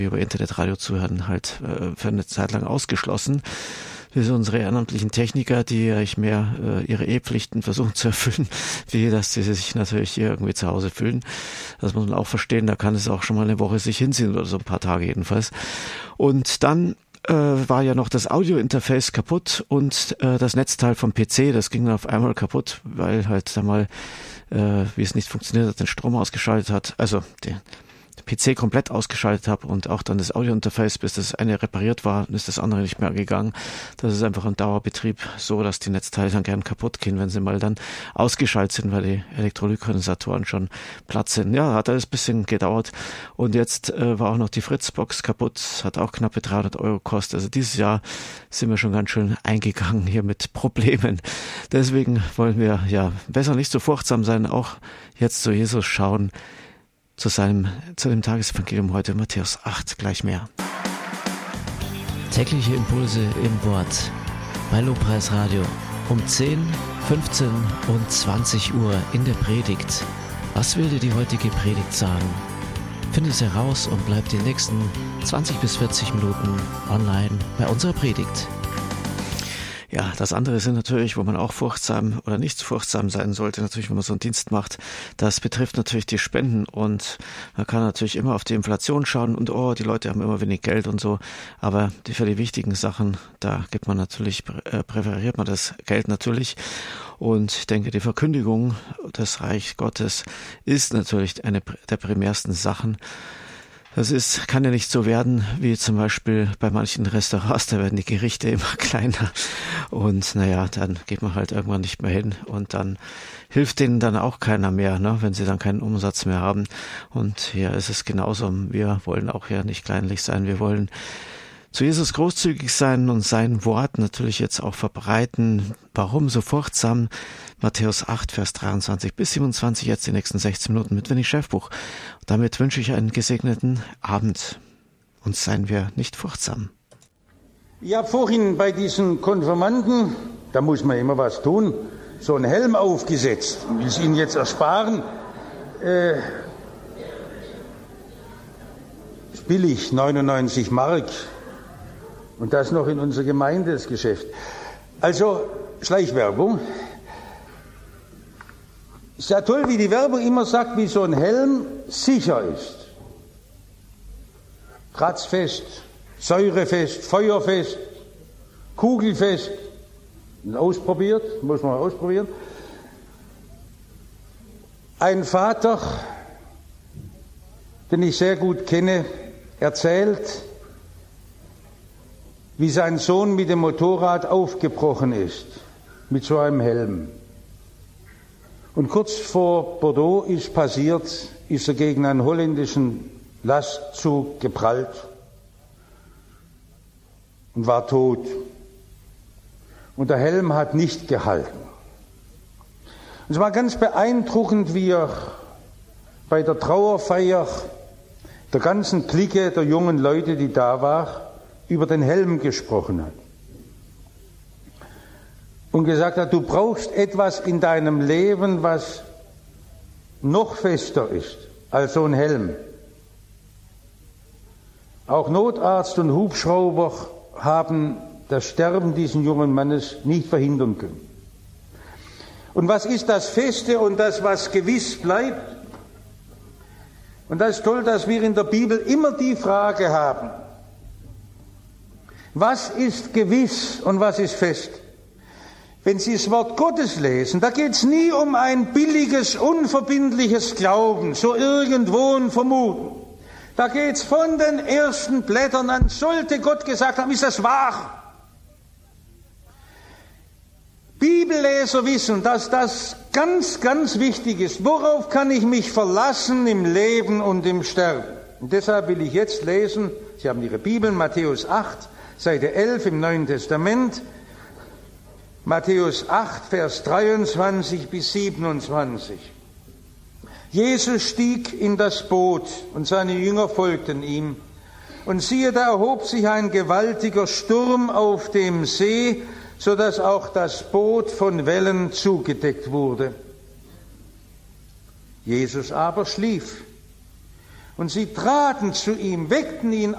über Internetradio zuhören, halt für eine Zeit lang ausgeschlossen. Wir sind unsere ehrenamtlichen Techniker, die eigentlich mehr ihre Ehepflichten versuchen zu erfüllen, wie dass sie sich natürlich hier irgendwie zu Hause fühlen. Das muss man auch verstehen, da kann es auch schon mal eine Woche sich hinziehen oder so ein paar Tage jedenfalls. Und dann war ja noch das Audio-Interface kaputt und das Netzteil vom PC, das ging dann auf einmal kaputt, weil halt da mal, wie es nicht funktioniert hat, den Strom ausgeschaltet hat, also der PC komplett ausgeschaltet habe und auch dann das Audio-Interface, bis das eine repariert war, ist das andere nicht mehr gegangen. Das ist einfach ein Dauerbetrieb so, dass die Netzteile dann gern kaputt gehen, wenn sie mal dann ausgeschaltet sind, weil die Elektrolytkondensatoren schon platt sind. Ja, hat alles ein bisschen gedauert und jetzt war auch noch die Fritzbox kaputt, hat auch knappe 300 € gekostet. Also dieses Jahr sind wir schon ganz schön eingegangen hier mit Problemen. Deswegen wollen wir ja besser nicht so furchtsam sein, auch jetzt zu Jesus schauen, zu dem Tagesevangelium heute, Matthäus 8, gleich mehr. Tägliche Impulse im Wort bei Lobpreis Radio um 10, 15 und 20 Uhr in der Predigt. Was will dir die heutige Predigt sagen? Finde es heraus und bleib die nächsten 20 bis 40 Minuten online bei unserer Predigt. Ja, das andere sind natürlich, wo man auch furchtsam oder nicht furchtsam sein sollte, natürlich, wenn man so einen Dienst macht. Das betrifft natürlich die Spenden und man kann natürlich immer auf die Inflation schauen und die Leute haben immer wenig Geld und so. Aber für die wichtigen Sachen, da gibt man natürlich, präferiert man das Geld natürlich. Und ich denke, die Verkündigung des Reich Gottes ist natürlich eine der primärsten Sachen. Kann ja nicht so werden, wie zum Beispiel bei manchen Restaurants, da werden die Gerichte immer kleiner und dann geht man halt irgendwann nicht mehr hin und dann hilft denen dann auch keiner mehr, ne, wenn sie dann keinen Umsatz mehr haben. Und hier ist es genauso, wir wollen auch ja nicht kleinlich sein, wir wollen zu Jesus großzügig sein und sein Wort natürlich jetzt auch verbreiten. Warum so furchtsam? Matthäus 8, Vers 23 bis 27, jetzt die nächsten 16 Minuten mit Winnie Schäfbuch. Damit wünsche ich einen gesegneten Abend und seien wir nicht furchtsam. Ich habe vorhin bei diesen Konfirmanden, da muss man immer was tun, so einen Helm aufgesetzt. Ich will es Ihnen jetzt ersparen. Ist billig, 99 Mark. Und das noch in unserer Gemeinde, das Geschäft. Also, Schleichwerbung. Ist ja toll, wie die Werbung immer sagt, wie so ein Helm sicher ist. Kratzfest, säurefest, feuerfest, kugelfest. Ausprobiert, muss man ausprobieren. Ein Vater, den ich sehr gut kenne, erzählt, wie sein Sohn mit dem Motorrad aufgebrochen ist, mit so einem Helm. Und kurz vor Bordeaux ist er gegen einen holländischen Lastzug geprallt und war tot. Und der Helm hat nicht gehalten. Und es war ganz beeindruckend, wie er bei der Trauerfeier der ganzen Clique der jungen Leute, die da war, über den Helm gesprochen hat. Und gesagt hat, du brauchst etwas in deinem Leben, was noch fester ist als so ein Helm. Auch Notarzt und Hubschrauber haben das Sterben dieses jungen Mannes nicht verhindern können. Und was ist das Feste und das, was gewiss bleibt? Und das ist toll, dass wir in der Bibel immer die Frage haben, was ist gewiss und was ist fest? Wenn Sie das Wort Gottes lesen, da geht es nie um ein billiges, unverbindliches Glauben, so irgendwo ein Vermuten. Da geht es von den ersten Blättern an, sollte Gott gesagt haben, ist das wahr? Bibelleser wissen, dass das ganz, ganz wichtig ist. Worauf kann ich mich verlassen im Leben und im Sterben? Und deshalb will ich jetzt lesen, Sie haben Ihre Bibel, Matthäus 8, Seite 11 im Neuen Testament, Matthäus 8, Vers 23 bis 27. Jesus stieg in das Boot und seine Jünger folgten ihm. Und siehe, da erhob sich ein gewaltiger Sturm auf dem See, so dass auch das Boot von Wellen zugedeckt wurde. Jesus aber schlief. Und sie traten zu ihm, weckten ihn